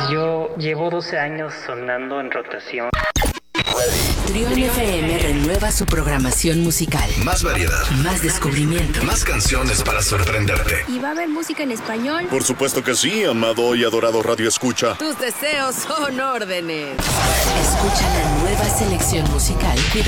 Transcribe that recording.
Yo llevo 12 años sonando en rotación. Trión FM renueva su programación musical. Más variedad. Más descubrimiento. Más canciones para sorprenderte. ¿Y va a haber música en español? Por supuesto que sí, amado y adorado Radio Escucha. Tus deseos son órdenes. Escucha la nueva selección musical